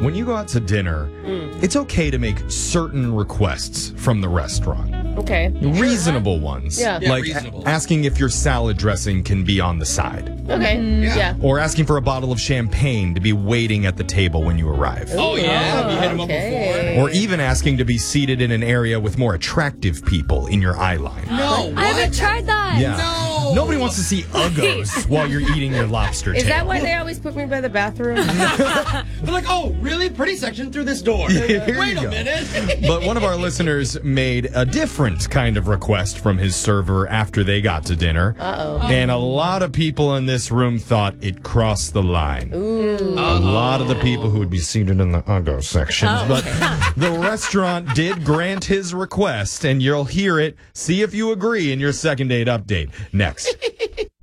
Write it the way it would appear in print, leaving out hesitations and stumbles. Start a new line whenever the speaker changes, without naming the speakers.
when you go out to dinner, it's okay to make certain requests from the restaurant.
Okay.
Reasonable ones.
Yeah.
Yeah,
Like
reasonable.
asking if your salad dressing can be on the side.
Okay. Yeah.
Or asking for a bottle of champagne to be waiting at the table when you arrive.
Oh, yeah. Have you hit him up
Okay.
before?
Or even asking to be seated in an area with more attractive people in your eye line.
No.
I haven't
What?
tried that.
Yeah.
No.
Nobody wants to see uggos while you're eating your lobster tail.
Is that why they always put me by the bathroom?
They're like, oh, really? Pretty section through this door.
Here
Wait
you
a
go.
minute.
But one of our listeners made a different kind of request from his server after they got to dinner.
Uh-oh.
And a lot of people in this room thought it crossed the line. A lot of the people who would be seated in the uggo sections. But the restaurant did grant his request, and you'll hear it. See if you agree in your second date update next.